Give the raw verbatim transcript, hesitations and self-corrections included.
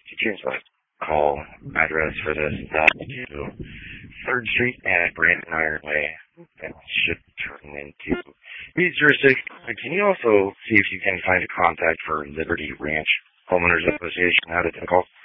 To change the call address for this, uh, to third Street at Brandon Iron Way. That should turn into Reed's jurisdiction. Can you also see if you can find a contact for Liberty Ranch Homeowners Association out of the call?